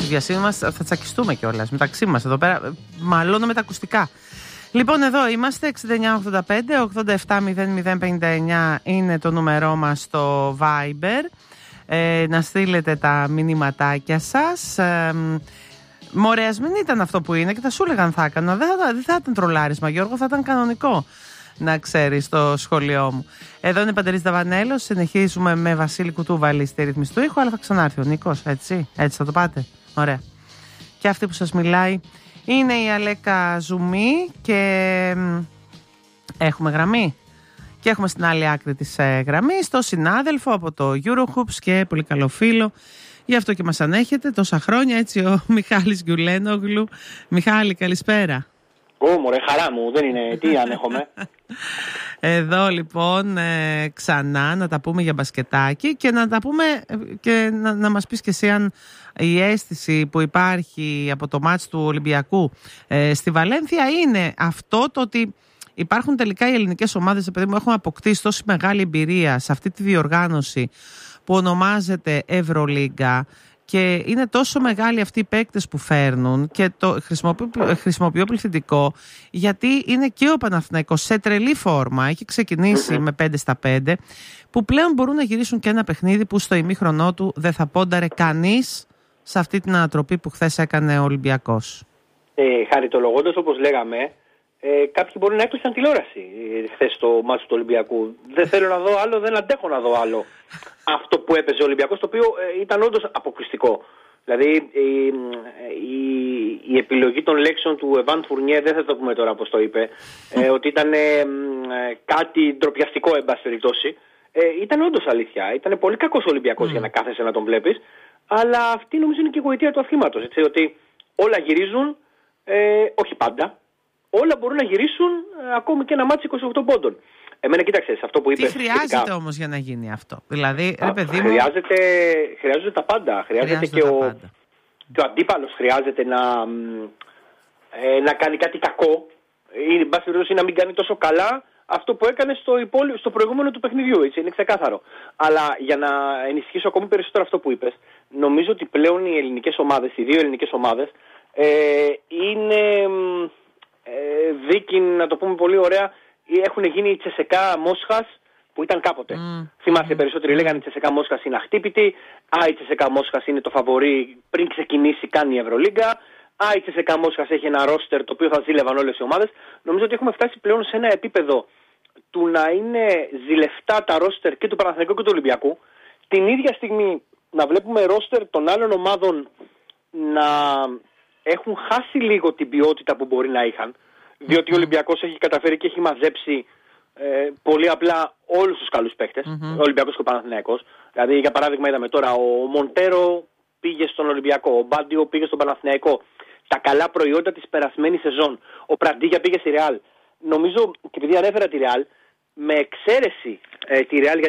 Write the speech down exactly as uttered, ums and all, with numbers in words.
τη βιασύνη μας θα τσακιστούμε κιόλας μεταξύ μας εδώ πέρα. Μαλώνουμε τα ακουστικά. Λοιπόν, εδώ είμαστε. Εξήντα εννιά ογδόντα πέντε ογδόντα επτά μηδέν μηδέν πενήντα εννιά είναι το νούμερό μας στο Viber. Ε, να στείλετε τα μηνύματάκια σας. Ε, Μωρέ, ας μην ήταν αυτό που είναι και θα σου έλεγαν θα έκανα. Δεν θα, δεν θα ήταν τρολάρισμα, Γιώργο, θα ήταν κανονικό. Να ξέρεις το σχολείο μου. Εδώ είναι Παντελής Δαβανέλος. Συνεχίζουμε με Βασίλη Κουτούβαλη στη ρύθμιση του ήχου, αλλά θα ξανάρθει ο Νίκος, έτσι. Έτσι θα το πάτε. Ωραία. Και αυτή που σας μιλάει είναι η Αλέκα Ζουμή και έχουμε γραμμή. Και έχουμε στην άλλη άκρη της ε, γραμμής το συνάδελφο από το Eurohoops και πολύ καλό φίλο. Γι' αυτό και μας ανέχετε τόσα χρόνια, έτσι, ο Μιχάλης Γκιουλένογλου. Μιχάλη, καλησπέρα. Ω, μωρέ, χαρά μου, δεν είναι, τι ανέχομαι. Εδώ λοιπόν ε, ξανά να τα πούμε για μπασκετάκι και να τα πούμε και να, να μας πεις και εσύ αν η αίσθηση που υπάρχει από το μάτς του Ολυμπιακού ε, στη Βαλένθια είναι αυτό το ότι υπάρχουν τελικά οι ελληνικές ομάδες, επειδή μου έχουν αποκτήσει τόση μεγάλη εμπειρία σε αυτή τη διοργάνωση που ονομάζεται Ευρωλίγκα και είναι τόσο μεγάλοι αυτοί οι παίκτες που φέρνουν και το χρησιμοποιώ, χρησιμοποιώ πληθυντικό γιατί είναι και ο Παναθηναϊκός σε τρελή φόρμα, έχει ξεκινήσει με πέντε στα πέντε που πλέον μπορούν να γυρίσουν και ένα παιχνίδι που στο ημίχρονό του δεν θα πόνταρε κανείς σε αυτή την ανατροπή που χθες έκανε ο Ολυμπιακός. Ε, χαριτολογώντας, όπως λέγαμε, Ε, κάποιοι μπορεί να έκλεισαν τηλεόραση ε, χθες στο μάτσο του Ολυμπιακού. Δεν θέλω να δω άλλο, δεν αντέχω να δω άλλο. Αυτό που έπαιζε ο Ολυμπιακός, το οποίο ε, ήταν όντως αποκλειστικό. Δηλαδή η, η, η επιλογή των λέξεων του Εβάν Φουρνιέ, δεν θα το πούμε τώρα πώς το είπε, ε, ότι ήταν ε, ε, κάτι ντροπιαστικό εν πάση περιπτώσει. Ε, ήταν όντως αλήθεια. Ήταν πολύ κακός ο Ολυμπιακός mm. για να κάθεσαι να τον βλέπεις. Αλλά αυτή νομίζω είναι και η γοητεία του αθλήματος. Έτσι, ότι όλα γυρίζουν, ε, όχι πάντα. Όλα μπορούν να γυρίσουν ε, ακόμη και ένα μάτσι είκοσι οκτώ πόντων. Εμένα, κοίταξε, αυτό που είπες. Τι χρειάζεται σχετικά... όμως για να γίνει αυτό? Δηλαδή, ρε παιδί μου... Χρειάζεται, χρειάζονται τα πάντα. Χρειάζεται, χρειάζεται και, ο, πάντα. και ο αντίπαλος χρειάζεται να, ε, να κάνει κάτι κακό. Ή, εν πάση περιπτώσει, να μην κάνει τόσο καλά αυτό που έκανε στο, υπόλοι... στο προηγούμενο του παιχνιδιού. Έτσι, είναι ξεκάθαρο. Αλλά για να ενισχύσω ακόμη περισσότερο αυτό που είπες, νομίζω ότι πλέον οι ελληνικές ομάδες, οι δύο ελληνικές ομάδες, ε, είναι... Ε, δίκη, να το πούμε πολύ ωραία, έχουν γίνει η Τσεσεκά Μόσχας που ήταν κάποτε. Mm. Θυμάστε, περισσότεροι mm. λέγανε η Τσεσεκά Μόσχας είναι αχτύπητη, α, η Τσεσεκά Μόσχας είναι το φαβορί πριν ξεκινήσει, κάνει η Ευρωλίγκα, α, η Τσεσεκά Μόσχας έχει ένα ρόστερ το οποίο θα ζήλευαν όλες οι ομάδες. Νομίζω ότι έχουμε φτάσει πλέον σε ένα επίπεδο του να είναι ζηλευτά τα ρόστερ και του Παναθηναϊκού και του Ολυμπιακού, την ίδια στιγμή να βλέπουμε ρόστερ των άλλων ομάδων να έχουν χάσει λίγο την ποιότητα που μπορεί να είχαν, διότι mm-hmm. ο Ολυμπιακός έχει καταφέρει και έχει μαζέψει ε, πολύ απλά όλους τους καλούς παίκτες, mm-hmm. ο Ολυμπιακός και ο Παναθηναϊκός. Δηλαδή, για παράδειγμα, είδαμε τώρα ο Μοντέρο πήγε στον Ολυμπιακό, ο Μπάντιο πήγε στον Παναθηναϊκό. Τα καλά προϊόντα της περασμένης σεζόν. Ο Πραντίγια πήγε στη Ρεάλ. Νομίζω, και επειδή ανέφερα τη Ρεάλ, με εξαίρεση ε, τη Ρεάλ,